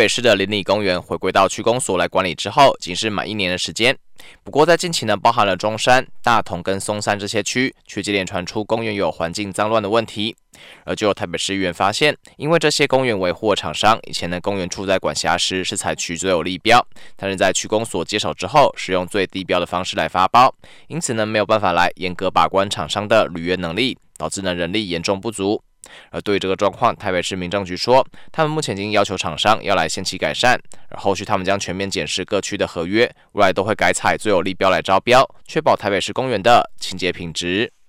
北市的邻里公园回归到区公所来管理之后，仅是满1年的时间。不过在近期呢，包含了中山、大同跟松山这些区，却接连传出公园有环境脏乱的问题。而就有台北市议员发现，因为这些公园维护的厂商以前的公园处在管辖时是采取最有利标，但是在区公所接手之后，使用最低标的方式来发包，因此呢没有办法来严格把关厂商的履约能力，导致呢人力严重不足。而对于这个状况，台北市民政局说，他们目前已经要求厂商要来先期改善，而后续他们将全面检视各区的合约，未来都会改采最有利标来招标，确保台北市公园的清洁品质。